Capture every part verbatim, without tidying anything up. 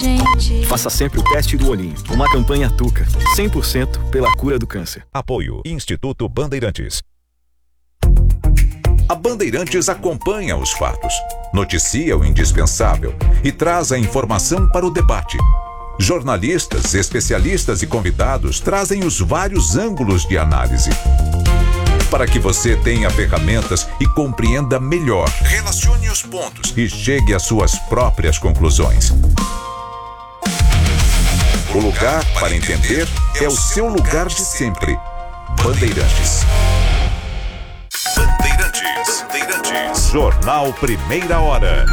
gente. Faça sempre o teste do olhinho. Uma campanha Tuca. cem por cento pela cura do câncer. Apoio Instituto Bandeirantes. A Bandeirantes acompanha os fatos, noticia o indispensável e traz a informação para o debate. Jornalistas, especialistas e convidados trazem os vários ângulos de análise, para que você tenha ferramentas e compreenda melhor, relacione os pontos e chegue às suas próprias conclusões. O lugar para entender é o seu lugar de sempre. Bandeirantes. Bandeirantes. Bandeirantes. Jornal Primeira Hora.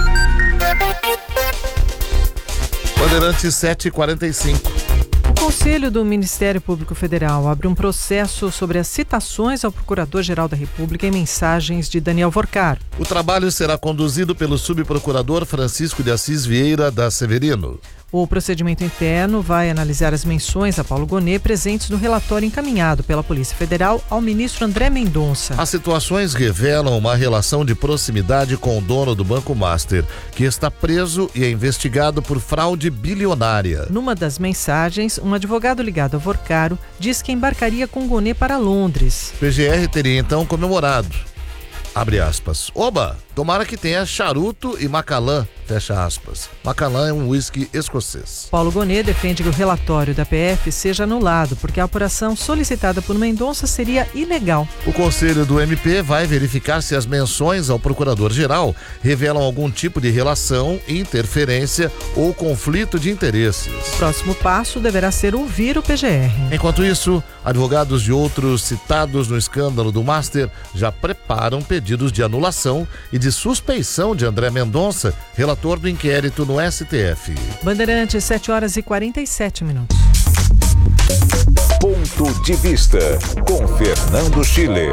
Bandeirantes sete e quarenta e cinco. O Conselho do Ministério Público Federal abre um processo sobre as citações ao Procurador-Geral da República em mensagens de Daniel Vorcaro. O trabalho será conduzido pelo subprocurador Francisco de Assis Vieira da Severino. O procedimento interno vai analisar as menções a Paulo Gonet presentes no relatório encaminhado pela Polícia Federal ao ministro André Mendonça. As situações revelam uma relação de proximidade com o dono do Banco Master, que está preso e é investigado por fraude bilionária. Numa das mensagens, um advogado ligado a Vorcaro diz que embarcaria com Gonet para Londres. P G R teria então comemorado. Abre aspas. Oba, tomara que tenha charuto e Macallan, fecha aspas. Macallan é um uísque escocês. Paulo Gonet defende que o relatório da P F seja anulado, porque a apuração solicitada por Mendonça seria ilegal. O Conselho do M P vai verificar se as menções ao Procurador-Geral revelam algum tipo de relação, interferência ou conflito de interesses. O próximo passo deverá ser ouvir o P G R. Enquanto isso, advogados de outros citados no escândalo do Master já preparam pedidos de anulação e de suspeição de André Mendonça, relator do inquérito no S T F. Bandeirantes, sete horas e quarenta e sete minutos. Ponto de vista com Fernando Schiller.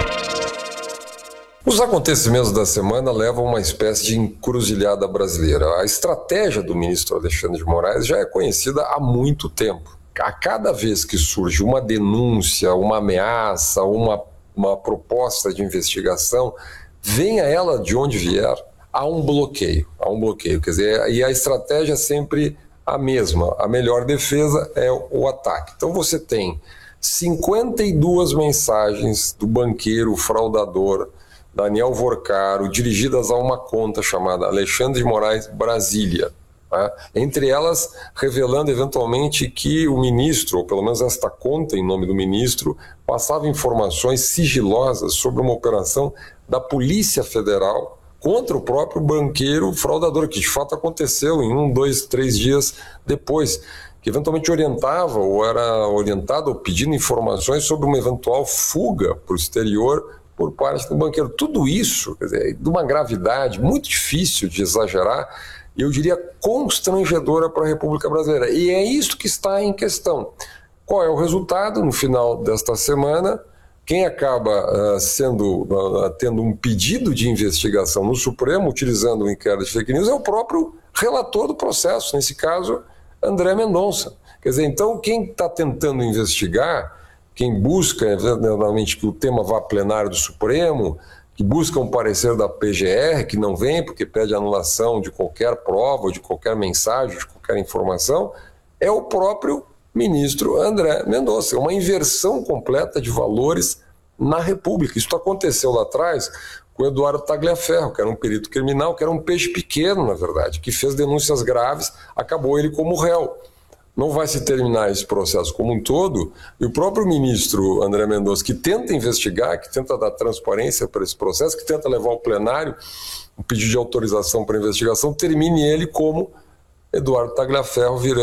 Os acontecimentos da semana levam a uma espécie de encruzilhada brasileira. A estratégia do ministro Alexandre de Moraes já é conhecida há muito tempo. A cada vez que surge uma denúncia, uma ameaça, uma, uma proposta de investigação, venha ela de onde vier, há um bloqueio, há um bloqueio, quer dizer, e a estratégia é sempre a mesma, a melhor defesa é o ataque. Então você tem cinquenta e duas mensagens do banqueiro fraudador Daniel Vorcaro, dirigidas a uma conta chamada Alexandre de Moraes Brasília, tá? Entre elas revelando eventualmente que o ministro, ou pelo menos esta conta em nome do ministro, passava informações sigilosas sobre uma operação da Polícia Federal contra o próprio banqueiro fraudador, que de fato aconteceu em um, dois, três dias depois, que eventualmente orientava ou era orientado ou pedindo informações sobre uma eventual fuga para o exterior por parte do banqueiro. Tudo isso, quer dizer, de uma gravidade muito difícil de exagerar, eu diria constrangedora para a República Brasileira. E é isso que está em questão. Qual é o resultado no final desta semana? Quem acaba uh, sendo, uh, tendo um pedido de investigação no Supremo, utilizando o inquérito de fake news, é o próprio relator do processo, nesse caso, André Mendonça. Quer dizer, então, quem está tentando investigar, quem busca, eventualmente, que o tema vá a plenário do Supremo, que busca um parecer da P G R, que não vem porque pede anulação de qualquer prova, de qualquer mensagem, de qualquer informação, é o próprio ministro André Mendonça. É uma inversão completa de valores na República. Isso aconteceu lá atrás com o Eduardo Tagliaferro, que era um perito criminal, que era um peixe pequeno, na verdade, que fez denúncias graves, acabou ele como réu. Não vai se terminar esse processo como um todo, e o próprio ministro André Mendonça, que tenta investigar, que tenta dar transparência para esse processo, que tenta levar ao plenário um pedido de autorização para investigação, termine ele como Eduardo Tagliaferro virando